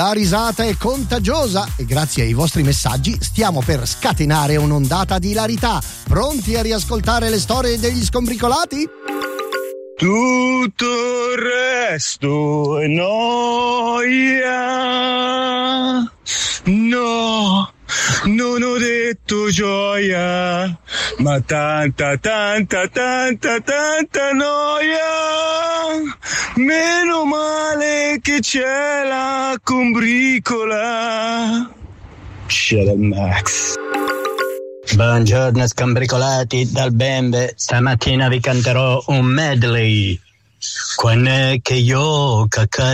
La risata è contagiosa e grazie ai vostri messaggi stiamo per scatenare un'ondata di ilarità. Pronti a riascoltare le storie degli scombricolati? Tutto il resto è noia. No, non ho detto gioia, ma tanta noia. Meno male che c'è la combricola. Shut up, Max. Buongiorno scombricolati dal Bembe, stamattina vi canterò un medley. Quando è che io